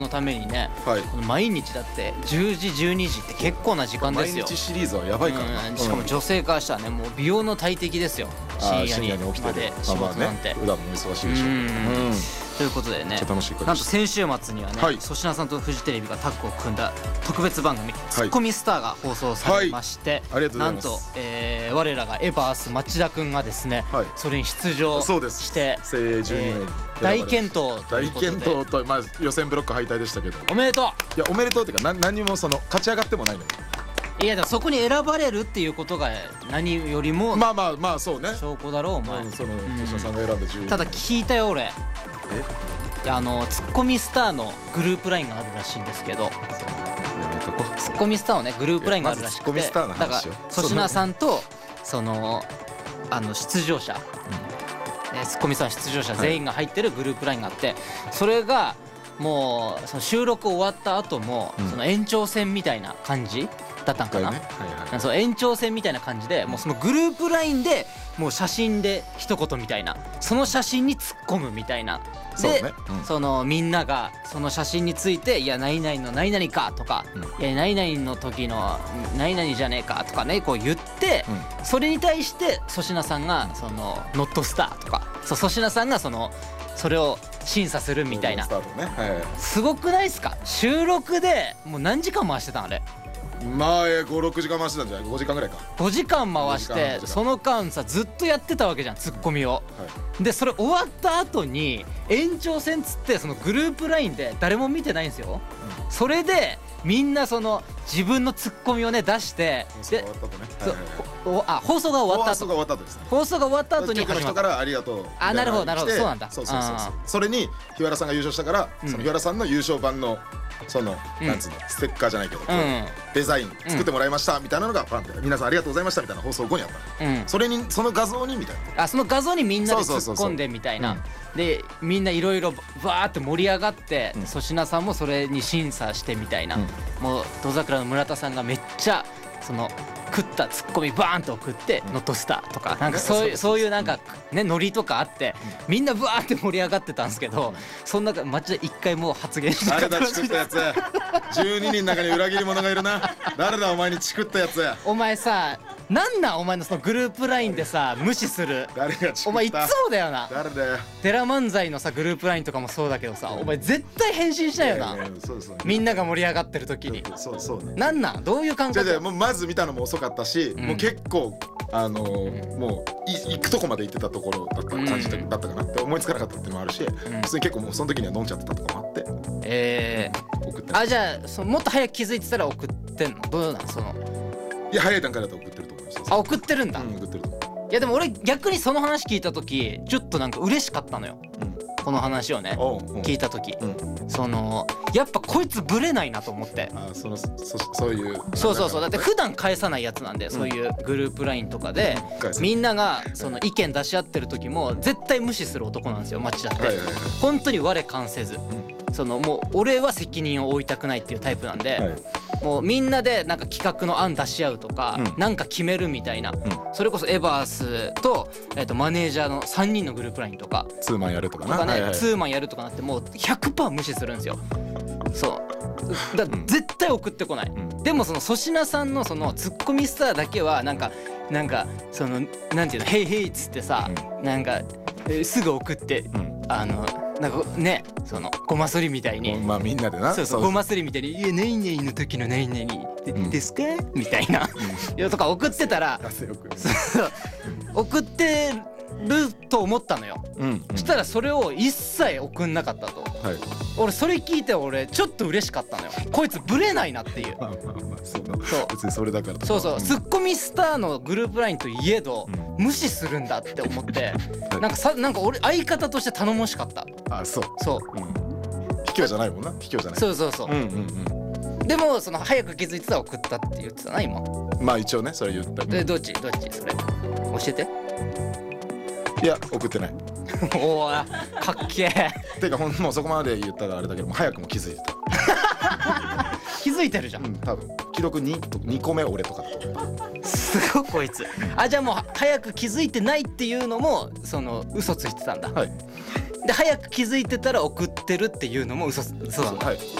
のためにね、 はい、 この毎日だって10時12時って結構な時間ですよ。 毎日シリーズはやばいからな、 しかも女性からしたらね、もう美容の大敵ですよ。深夜に起きて仕事なんて、 普段も忙しいでしょ。 ということでね、 楽しいなんと先週末にはね、粗品さんとフジテレビがタッグを組んだ特別番組「ツッコミスター」が放送されまして、なんと我らがエバース町田くんがですね、それに出場して大健闘ということで、 大健闘と、まあ予選ブロック敗退でしたけど、 おめでとう。 いやおめでとうっていうか、何もその勝ち上がってもないのよ。 いやでもそこに選ばれるっていうことが何よりもまあそうね、 証拠だろうお前。 その粗品さんが選んだ10位。 ただ聞いたよ俺。ツッコミスターのグループラインがあるらしいんですけど、ツッコミスターのねグループラインがあるらしくて、だから粗品さんとその出場者、ツッコミスターの出場者全員が入ってるグループラインがあって、それがもうその収録終わった後もその延長戦みたいな感じだったんかな。その延長戦みたいな感じで、もうそのグループラインでもう写真で一言みたいな、その写真に突っ込むみたいな。で、そのみんながその写真について「いや何々の何々か」とか「いや何々の時の何々じゃねえか」とかねこう言って、それに対して粗品さんがその「ノットスター」とか、粗品さんがそれを審査するみたいな。すごくないですか？収録でもう何時間回してたんあれ。 まあ5-6時間回してたんじゃない？5時間ぐらいか。 5時間回して、その間さずっとやってたわけじゃん、ツッコミを。でそれ終わった後に延長戦つって、そのグループラインで誰も見てないんですよ。それでみんなその自分のツッコミをね出して、放送が終わった後、放送が終わった後に局の人からありがとう。 あ、なるほどなるほど、そうなんだ。 それに日原さんが優勝したから、その日原さんの優勝版のそのなんつうのステッカーじゃないけどデザイン作ってもらいましたみたいなのがパンって皆さんありがとうございましたみたいな放送後にあったの。それにその画像にみたいな、 その画像にみんなで突っ込んでみたいな。でみんないろいろバーって盛り上がって、粗品さんもそれに審査してみたいな。もう戸桜の村田さんがめっちゃその食ったツッコミバーンと送って「ノットスター」とかなんかそういうなんかねノリとかあって、みんなブワーって盛り上がってたんですけど、そんな町で一回もう発言しなかったらしい。 誰だチクったやつ。12人の中に裏切り者がいるな。誰だお前にチクったやつ。 お前さ、なんなんお前のそのグループラインでさ無視する。 誰がチクった。 お前いつもだよな。 誰だよ。 テラ漫才のさグループラインとかもそうだけどさ、お前絶対返信しないよな。みんなが盛り上がってる時に。 そうね。 なんなんどういう感覚？ もうまず見たのも遅かったし、もう結構もう行くとこまで行ってたところだった感じだったかなって思いつかなかったっていうのもあるし、普通に結構もうその時には飲んじゃってたとかもあって。 じゃあもっと早く気づいてたら送ってんの？どうなんその。 いや早い段階だと送ってると思います。 送ってるんだ。 送ってると思う。 いやでも俺逆にその話聞いた時ちょっとなんか嬉しかったのよ。この話をね聞いた時、そのやっぱこいつブレないなと思って。 そういう。 そうだって普段返さないやつなんで、そういうグループラインとかでみんながその意見出し合ってる時も絶対無視する男なんですよ、町田って。本当に我関せず、そのもう俺は責任を負いたくないっていうタイプなんで、もうみんなでなんか企画の案出し合うとか、なんか決めるみたいな、それこそエバースとマネージャーの3人のグループラインとかツーマンやるとかな、 ツーマンやるとかなってもう 100% 無視するんですよ。そうだ絶対送ってこない。でもその粗品さんのそのツッコミスターだけはなんかそのなんていうの、ヘイヘイっつってさ、なんかすぐ送って、なんかね、そのごますりみたいに、 まあみんなでな、 そうごますりみたいに「いや何々の時の何々ですか?」みたいなとか送ってたら、送ってると思ったのよ。そしたらそれを一切送んなかったと。俺それ聞いて俺ちょっと嬉しかったのよ。こいつブレないなっていう。 そう別にそれだから。 そうツッコミスターのグループラインといえど無視するんだって思って、なんか俺相方として頼もしかった。 そう卑怯じゃないもんな。卑怯じゃない。 そうでもその早く気づいてたら送ったって言ってたな今。 まあ一応ねそれ言った。 でどっちそれ教えて。 いや送ってない。 おーかっけえ。 てかもうそこまで言ったらあれだけども早くも気づいてた。 気づいてるじゃん。 多分記録2個目俺とかだと思う。 すごいこいつ。じゃあもう早く気づいてないっていうのもその嘘ついてたんだ。 で早く気づいてたら送ってるっていうのも嘘だ。 はい、